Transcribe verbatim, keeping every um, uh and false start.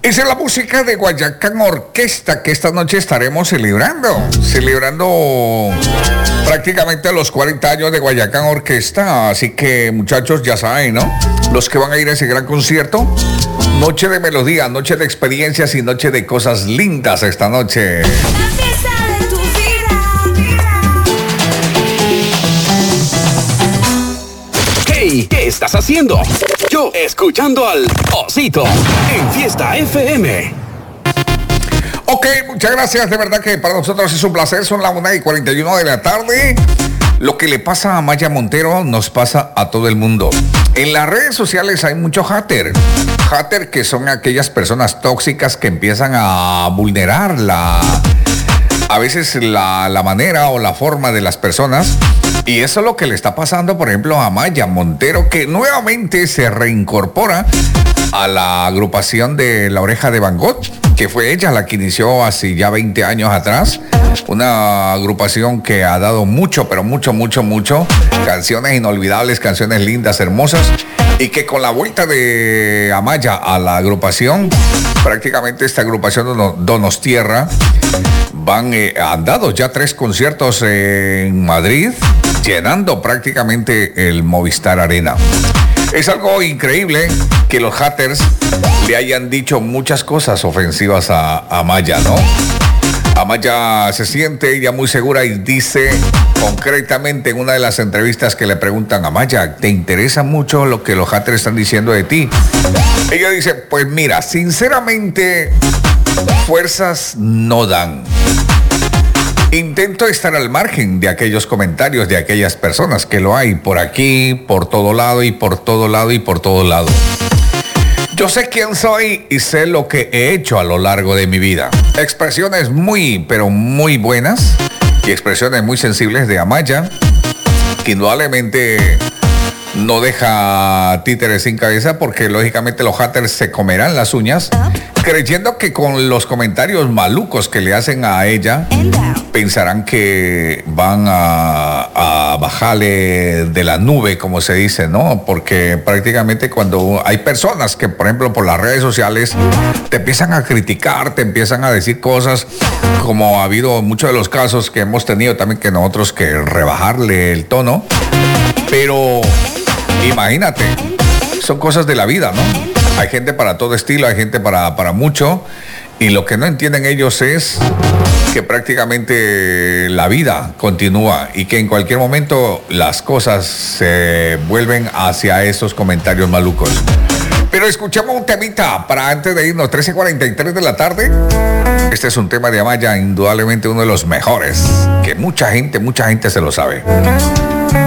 Esa es la música de Guayacán Orquesta que esta noche estaremos celebrando. Celebrando prácticamente los cuarenta años de Guayacán Orquesta. Así que muchachos ya saben, ¿no? Los que van a ir a ese gran concierto. Noche de melodía, noche de experiencias y noche de cosas lindas esta noche. Hey, ¿qué estás haciendo? Yo escuchando al Osito en Fiesta F M. Ok, muchas gracias. De verdad que para nosotros es un placer. Son las una y cuarenta y uno de la tarde. Lo que le pasa a Maya Montero nos pasa a todo el mundo. En las redes sociales hay muchos haters. Haters que son aquellas personas tóxicas que empiezan a vulnerar la, a veces la, la manera o la forma de las personas. Y eso es lo que le está pasando, por ejemplo, a Maya Montero, que nuevamente se reincorpora a la agrupación de La Oreja de Van Gogh, que fue ella la que inició hace ya veinte años atrás. Una agrupación que ha dado mucho, pero mucho, mucho, mucho. Canciones inolvidables, canciones lindas, hermosas. Y que con la vuelta de Amaya a la agrupación, prácticamente esta agrupación Donostierra, van, eh, han dado ya tres conciertos en Madrid, llenando prácticamente el Movistar Arena. Es algo increíble que los haters le hayan dicho muchas cosas ofensivas a, a Amaya, ¿no? Amaya se siente ella muy segura y dice concretamente en una de las entrevistas que le preguntan a Amaya, ¿te interesa mucho lo que los haters están diciendo de ti? Ella dice, pues mira, sinceramente, fuerzas no dan. Intento estar al margen de aquellos comentarios de aquellas personas que lo hay por aquí, por todo lado y por todo lado y por todo lado. Yo sé quién soy y sé lo que he hecho a lo largo de mi vida. Expresiones muy, pero muy buenas y expresiones muy sensibles de Amaya, que indudablemente no deja títeres sin cabeza porque lógicamente los haters se comerán las uñas creyendo que con los comentarios malucos que le hacen a ella pensarán que van a, a bajarle de la nube, como se dice, ¿no? Porque prácticamente cuando hay personas que, por ejemplo, por las redes sociales te empiezan a criticar, te empiezan a decir cosas, como ha habido muchos de los casos que hemos tenido también que nosotros que rebajarle el tono, pero imagínate, son cosas de la vida, ¿no? Hay gente para todo estilo, hay gente para, para mucho, y lo que no entienden ellos es que prácticamente la vida continúa y que en cualquier momento las cosas se vuelven hacia esos comentarios malucos. Pero escuchamos un temita para antes de irnos, trece cuarenta y tres de la tarde. Este es un tema de Amaya, indudablemente uno de los mejores, que mucha gente, mucha gente se lo sabe.